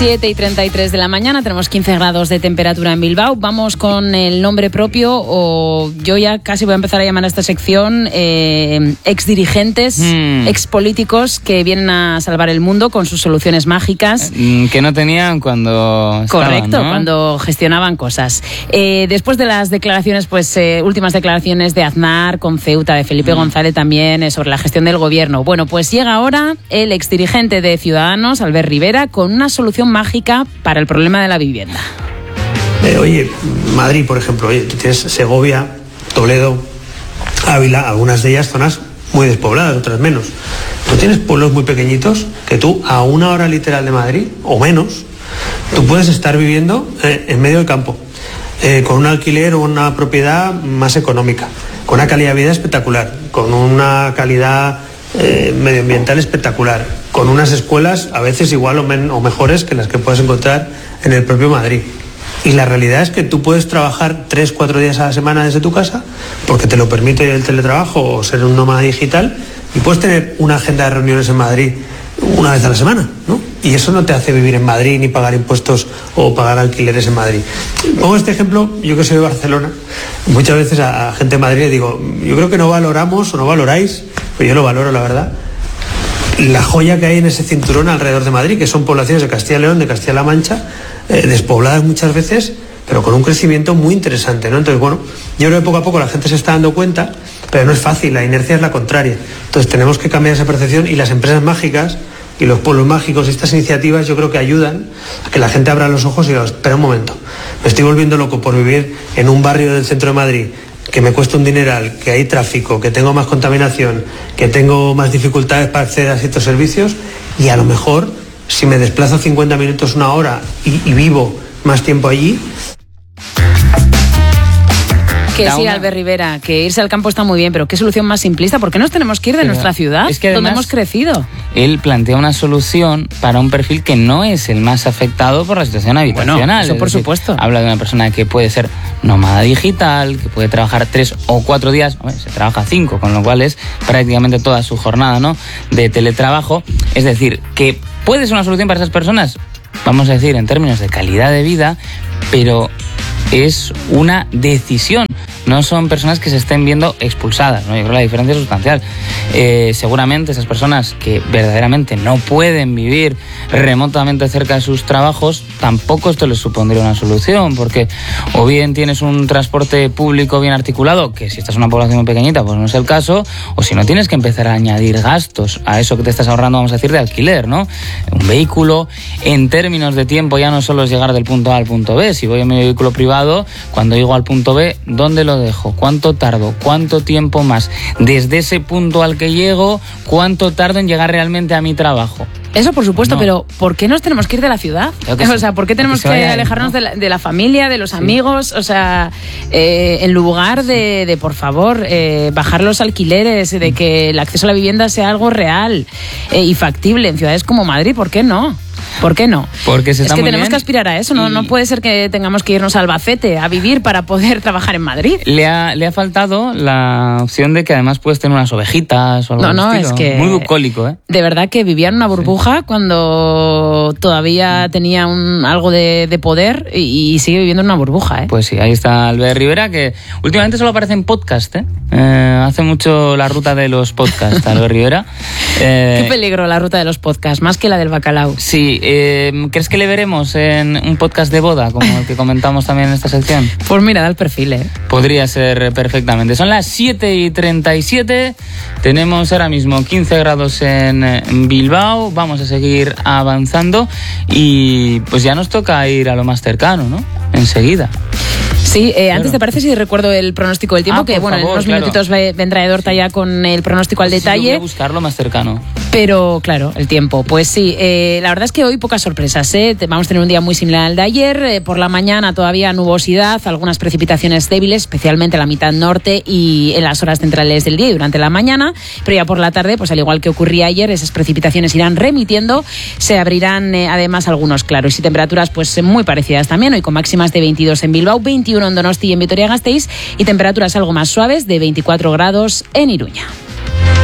7:33 de la mañana, tenemos 15 grados de temperatura en Bilbao. Vamos con el nombre propio, o yo ya casi voy a empezar a llamar a esta sección exdirigentes, expolíticos que vienen a salvar el mundo con sus soluciones mágicas. Que no tenían cuando estaban, correcto, ¿no? Cuando gestionaban cosas. Después de las declaraciones, últimas declaraciones de Aznar con Ceuta, de Felipe González también, sobre la gestión del gobierno. Bueno, pues llega ahora el exdirigente de Ciudadanos, Albert Rivera, con una solución mágica para el problema de la vivienda. Oye, Madrid, por ejemplo, tú tienes Segovia, Toledo, Ávila, algunas de ellas zonas muy despobladas, otras menos. Tú tienes pueblos muy pequeñitos que tú, a 1 hora literal de Madrid, o menos, tú puedes estar viviendo en medio del campo, con un alquiler o una propiedad más económica, con una calidad de vida espectacular, con una calidad medioambiental espectacular, con unas escuelas a veces igual o mejores que las que puedes encontrar en el propio Madrid. Y la realidad es que tú puedes trabajar 3-4 días a la semana desde tu casa, porque te lo permite el teletrabajo o ser un nómada digital, y puedes tener una agenda de reuniones en Madrid una vez a la semana, ¿no? Y eso no te hace vivir en Madrid ni pagar impuestos o pagar alquileres en Madrid. Pongo este ejemplo, yo que soy de Barcelona, muchas veces a gente de Madrid le digo, yo creo que no valoramos o no valoráis, pero yo lo valoro, la verdad, la joya que hay en ese cinturón alrededor de Madrid, que son poblaciones de Castilla y León, de Castilla-La Mancha, despobladas muchas veces, pero con un crecimiento muy interesante, ¿no? Entonces, bueno, yo creo que poco a poco la gente se está dando cuenta, pero no es fácil, la inercia es la contraria. Entonces tenemos que cambiar esa percepción, y las empresas mágicas y los pueblos mágicos y estas iniciativas yo creo que ayudan a que la gente abra los ojos y diga, espera un momento, me estoy volviendo loco por vivir en un barrio del centro de Madrid que me cuesta un dineral, que hay tráfico, que tengo más contaminación, que tengo más dificultades para acceder a ciertos servicios, y a lo mejor si me desplazo 50 minutos, 1 hora y vivo más tiempo allí. Que sí, Albert Rivera, que irse al campo está muy bien, pero qué solución más simplista. ¿Por qué nos tenemos que ir de nuestra ciudad, es que además, donde hemos crecido? Él plantea una solución para un perfil que no es el más afectado por la situación habitacional. Bueno, eso por supuesto. Habla de una persona que puede ser nómada digital, que puede trabajar 3 o 4 días, se trabaja 5, con lo cual es prácticamente toda su jornada, ¿no?, de teletrabajo. Es decir, que puede ser una solución para esas personas, vamos a decir, en términos de calidad de vida, pero es una decisión. No son personas que se estén viendo expulsadas, ¿no? Yo creo que la diferencia es sustancial. Seguramente esas personas que verdaderamente no pueden vivir remotamente cerca de sus trabajos, tampoco esto les supondría una solución, porque o bien tienes un transporte público bien articulado, que si estás en una población muy pequeñita pues no es el caso, o si no tienes que empezar a añadir gastos a eso que te estás ahorrando, vamos a decir, de alquiler, ¿no? Un vehículo, en términos de tiempo, ya no solo es llegar del punto A al punto B. Si voy en mi vehículo privado, cuando llego al punto B, ¿dónde lo dejo? ¿Cuánto tardo? ¿Cuánto tiempo más? Desde ese punto al que llego, ¿cuánto tardo en llegar realmente a mi trabajo? Eso por supuesto, no. Pero ¿por qué nos tenemos que ir de la ciudad? O sea, ¿por qué tenemos que alejarnos de la familia, de los amigos? O sea, en lugar de por favor, bajar los alquileres, de que el acceso a la vivienda sea algo real y factible en ciudades como Madrid, ¿por qué no? ¿Por qué no? Porque se está es que muy tenemos bien que aspirar a eso, no puede ser que tengamos que irnos a Albacete a vivir para poder trabajar en Madrid. Le ha faltado la opción de que además puedes tener unas ovejitas o algo No, es que muy bucólico, ¿eh? De verdad que vivía en una burbuja cuando todavía tenía algo de poder y sigue viviendo en una burbuja, ¿eh? Pues sí, ahí está Albert Rivera, que últimamente solo aparece en podcast, ¿eh? Hace mucho la ruta de los podcasts, Albert Rivera. Qué peligro la ruta de los podcasts, más que la del bacalao. Sí, ¿crees que le veremos en un podcast de boda, como el que comentamos también en esta sección? Pues mira, da el perfil, ¿eh? Podría ser perfectamente. Son las 7:37, tenemos ahora mismo 15 grados en Bilbao, vamos a seguir avanzando y pues ya nos toca ir a lo más cercano, ¿no? Enseguida. Sí, antes te parece si recuerdo el pronóstico del tiempo, que bueno, en unos minutitos vendrá Edorta ya con el pronóstico al detalle. Voy a buscarlo más cercano. Pero claro, el tiempo, pues sí, la verdad es que hoy pocas sorpresas, ¿eh? Vamos a tener un día muy similar al de ayer, por la mañana todavía nubosidad, algunas precipitaciones débiles, especialmente en la mitad norte y en las horas centrales del día y durante la mañana, pero ya por la tarde, pues al igual que ocurría ayer, esas precipitaciones irán remitiendo, se abrirán además algunos claros y temperaturas pues muy parecidas también, hoy con máximas de 22 en Bilbao, 21 en Donosti y en Vitoria-Gasteiz y temperaturas algo más suaves de 24 grados en Iruña.